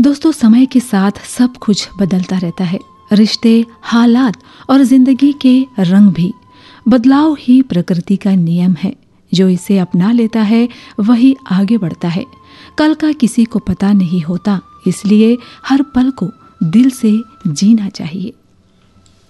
दोस्तों, समय के साथ सब कुछ बदलता रहता है। रिश्ते, हालात और जिंदगी के रंग भी। बदलाव ही प्रकृति का नियम है। जो इसे अपना लेता है वही आगे बढ़ता है। कल का किसी को पता नहीं होता, इसलिए हर पल को दिल से जीना चाहिए।